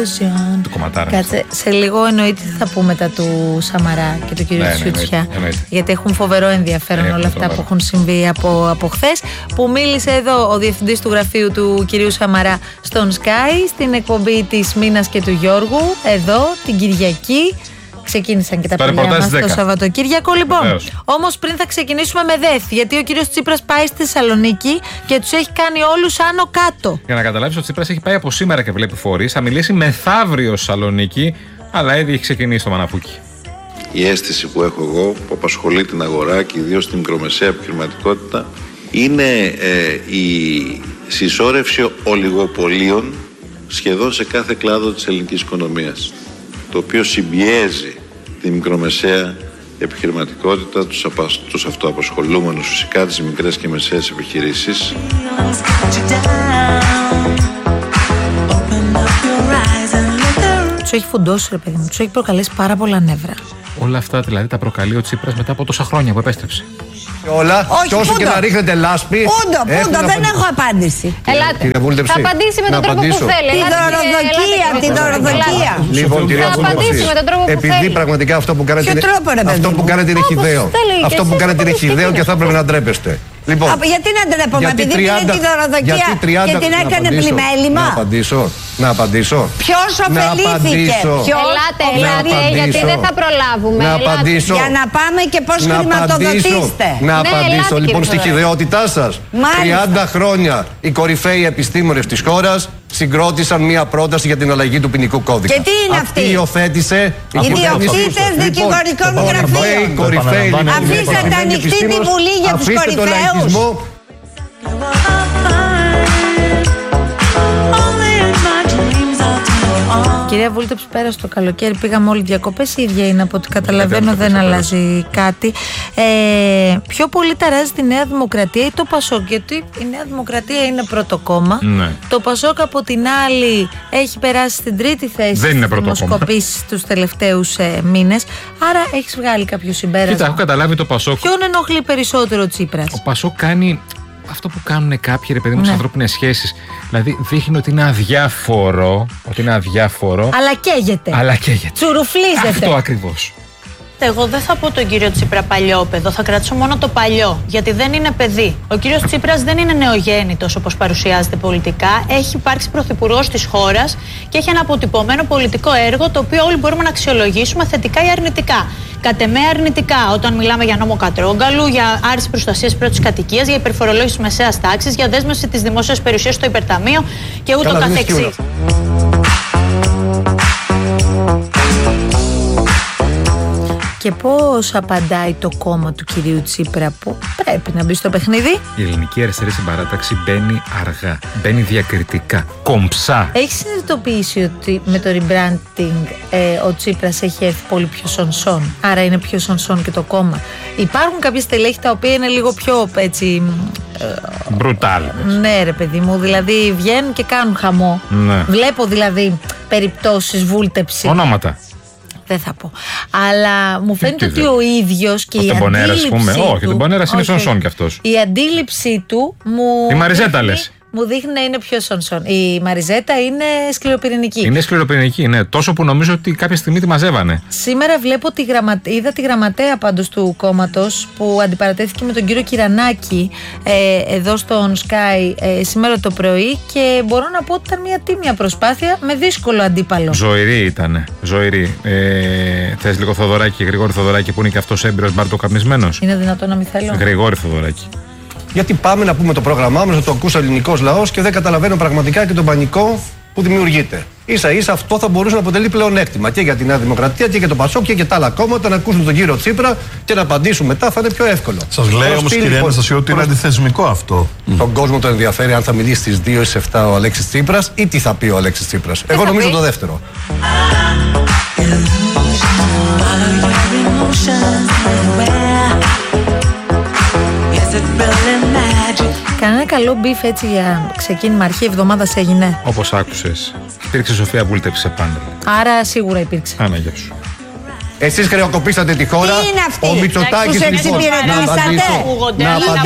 Illusion. Το κομματάρα. Κάτσε, σε λίγο εννοείται τι θα πούμε μετά του Σαμαρά και του κυρίου Σιούτσια. Γιατί έχουν φοβερό ενδιαφέρον όλα αυτά που έχουν συμβεί από χθες. Που μίλησε εδώ ο διευθυντής του γραφείου του κυρίου Σαμαρά στον Sky, στην εκπομπή της Μίνας και του Γιώργου, εδώ την Κυριακή. Ξεκίνησαν και τα παιδιά μας το Σαββατοκύριακο. Λοιπόν, όμως πριν θα ξεκινήσουμε με ΔΕΘ, γιατί ο κύριος Τσίπρας πάει στη Θεσσαλονίκη και τους έχει κάνει όλους άνω κάτω. Για να καταλάβεις, ο Τσίπρας έχει πάει από σήμερα και βλέπει φορείς. Θα μιλήσει μεθαύριο στη Θεσσαλονίκη, αλλά ήδη έχει ξεκινήσει το μαναφούκι. Η αίσθηση που έχω εγώ, που απασχολεί την αγορά και ιδίως την μικρομεσαία επιχειρηματικότητα, είναι η συσσόρευση ολιγοπολίων σχεδόν σε κάθε κλάδο της ελληνικής οικονομίας, το οποίο συμπιέζει τη μικρομεσαία επιχειρηματικότητα, τους αυτοαπασχολούμενους φυσικά, τις μικρές και μεσαίες επιχειρήσεις. Τους έχει φουντώσει, ρε παιδί μου, τους έχει προκαλέσει πάρα πολλά νεύρα. Όλα αυτά δηλαδή τα προκαλεί ο Τσίπρας μετά από τόσα χρόνια που επέστρεψε. Όλα, και όσο και να ρίχνετε λάσπη. Πούντο, δεν έχω απάντηση. Ελάτε. Θα απαντήσει με τον τρόπο που θέλει. Την δωροδοκία. Λοιπόν, κυρία Βούλτεψη, επειδή πραγματικά αυτό που κάνετε είναι χυδαίο. Αυτό που κάνετε είναι χυδαίο και θα έπρεπε να ντρέπεστε. Λοιπόν, γιατί να ντρέπομαι, επειδή πήρε τη δωροδοκία και την έκανε πλημέλημα. Να απαντήσω. Ποιος ωφελήθηκε? Ελάτε, γιατί δεν θα προλάβουμε. Να απαντήσω. Για να πάμε και πώς χρηματοδοτήστε. Να απαντήσω λοιπόν στη χυδαιότητά σας. 30 χρόνια οι κορυφαίοι επιστήμονες της χώρας συγκρότησαν μία πρόταση για την αλλαγή του ποινικού κώδικα. Και τι είναι αυτή? Υιοθέτησε οι διοκτήτες δικηγορικών γραφείων. Αφήσατε ανοιχτή τη Βουλή για τους κορυφαίους. Κυρία Βούλτεψη, πέρασε το καλοκαίρι, πήγαμε όλοι διακοπές, η ίδια είναι από ό,τι καταλαβαίνω, δεν αλλάζει κάτι. Πιο πολύ ταράζει τη Νέα Δημοκρατία ή το Πασόκ, γιατί η Νέα Δημοκρατία είναι πρώτο κόμμα. Ναι. Το Πασόκ από την άλλη έχει περάσει στην τρίτη θέση στις δημοσκοπήσεις τους τελευταίους μήνες. Άρα έχεις βγάλει κάποιο συμπέρασμα? Κοίτα, έχω καταλάβει το Πασόκ. Ποιον ενοχλεί περισσότερο ο Τσίπρας? Ο Πασόκ κάνει αυτό που κάνουν κάποιοι, ρε παιδί μου, στις ανθρώπινες σχέσεις. Δηλαδή δείχνει ότι είναι αδιάφορο. Αλλά καίγεται. Τσουρουφλίζεται. Αυτό ακριβώς. Εγώ δεν θα πω τον κύριο Τσίπρα παλιόπαιδο, θα κρατήσω μόνο το παλιό, γιατί δεν είναι παιδί. Ο κύριος Τσίπρας δεν είναι νεογέννητος όπως παρουσιάζεται πολιτικά. Έχει υπάρξει πρωθυπουργός της χώρας και έχει ένα αποτυπωμένο πολιτικό έργο, το οποίο όλοι μπορούμε να αξιολογήσουμε θετικά ή αρνητικά. Κατ' εμέ αρνητικά, όταν μιλάμε για νόμο Κατρόγκαλου, για άρση προστασίας πρώτης κατοικίας, για υπερφορολόγηση της μεσαίας τάξης, για δέσμευση της δημόσιας περιουσίας στο υπερταμείο και ούτω καθεξής. Και πώς απαντάει το κόμμα του κυρίου Τσίπρα που πρέπει να μπει στο παιχνίδι? Η ελληνική αριστερή συμπαράταξη μπαίνει αργά, μπαίνει διακριτικά, κομψά. Έχει συνειδητοποιήσει ότι με το rebranding ο Τσίπρας έχει έρθει πολύ πιο σονσόν? Άρα είναι πιο σονσόν και το κόμμα. Υπάρχουν κάποια στελέχη τα οποία είναι λίγο πιο έτσι... μπρουτάλ. Ναι, ρε παιδί μου, δηλαδή βγαίνουν και κάνουν χαμό. Ναι. Βλέπω δηλαδή περιπτώσεις Βούλτεψη. Ονόματα. Δεν θα πω. Αλλά μου φαίνεται ότι ο ίδιος και η αντίληψή του. Όχι, τον Πονέρας είναι σονσόν κι αυτός. Η αντίληψή του μου. Η Μαριζέτα λες. Μου δείχνει να είναι πιο σονσόν. Η Μαριζέτα είναι σκληροπυρηνική. Είναι σκληροπυρηνική, ναι. Τόσο που νομίζω ότι κάποια στιγμή τη μαζεύανε. Σήμερα βλέπω είδα τη γραμματέα πάντως του κόμματος που αντιπαρατέθηκε με τον κύριο Κυρανάκη εδώ στον Sky σήμερα το πρωί και μπορώ να πω ότι ήταν μια τίμια προσπάθεια με δύσκολο αντίπαλο. Ζωηρή ήτανε. Ζωηρή. Θες λίγο Θοδωράκη, Γρηγόρη Θοδωράκη που είναι και αυτός έμπειρος μπαρτοκαπνισμένος? Είναι δυνατόν να μην θέλω? Γρηγόρη Θοδωράκη. Γιατί πάμε να πούμε το πρόγραμμά μας, να το ακούσει ο ελληνικός λαός και δεν καταλαβαίνω πραγματικά και τον πανικό που δημιουργείται. Ίσα-ίσα αυτό θα μπορούσε να αποτελεί πλεονέκτημα και για τη Νέα Δημοκρατία και για το Πασόκ και για τα άλλα κόμματα να ακούσουν τον κύριο Τσίπρα και να απαντήσουν μετά, θα είναι πιο εύκολο. Σας λέει όμως, κύριε Αναστασιού, ότι είναι αντιθεσμικό αυτό. Τον κόσμο τον ενδιαφέρει αν θα μιλήσει στις 2 ή στις 7 ο Αλέξης Τσίπρας ή τι θα πει ο Αλέξης Τσίπρας. Εγώ νομίζω το δεύτερο. Κανένα καλό μπιφ έτσι για ξεκίνημα αρχή εβδομάδας έγινε? Όπως άκουσες, υπήρξε Σοφία Βούλτεψη σε πάνελ. Άρα σίγουρα υπήρξε. Άνα, γεια σου. Εσείς χρεοκοπήσατε τη χώρα. Τι είναι αυτή? Ο Μητσοτάκης λοιπόν.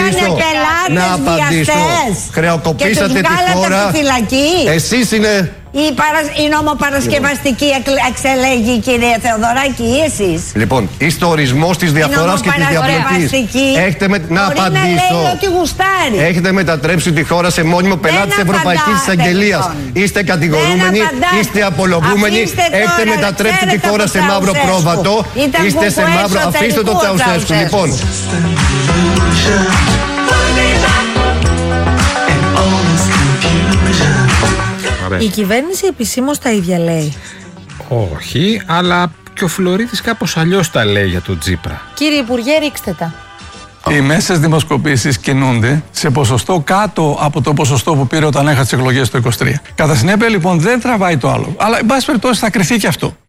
Να απαντήσω. Χρεοκοπήσατε τη χώρα. Εσείς είναι η νομοπαρασκευαστική εξελέγει η κυρία Θεοδωράκη ή εσείς? Λοιπόν, είστε ο ορισμός της διαφθοράς και της διαπλοκής. Έχετε να απαντήσω. Ότι γουστάρει. Έχετε μετατρέψει τη χώρα σε μόνιμο πελάτη της Ευρωπαϊκής Εισαγγελίας. Είστε κατηγορούμενοι, είστε απολογούμενοι. Έχετε μετατρέψει τη χώρα σε μαύρο πρόβατο. Είστε σε μαύρο. Αφήστε το Τσαουσέσκου. Λοιπόν. Η κυβέρνηση επισήμως τα ίδια λέει? Όχι, αλλά και ο Φλωρίδης κάπως αλλιώς τα λέει για τον Τσίπρα. Κύριε Υπουργέ, ρίξτε τα. Οι μέσες δημοσκοπήσεις κινούνται σε ποσοστό κάτω από το ποσοστό που πήρε όταν έχασε τις εκλογές το 2023. Κατά συνέπεια, λοιπόν, δεν τραβάει το άλλο. Αλλά, εν πάση περιπτώσει, θα κρυφτεί και αυτό.